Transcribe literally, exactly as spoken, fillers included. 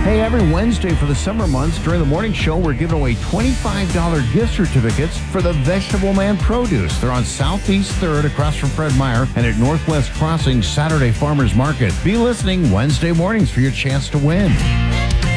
Hey, every Wednesday for the summer months during the morning show, we're giving away twenty-five dollars gift certificates for the Vegetable Man Produce. They're on Southeast third across from Fred Meyer and at Northwest Crossing Saturday Farmers Market. Be listening Wednesday mornings for your chance to win.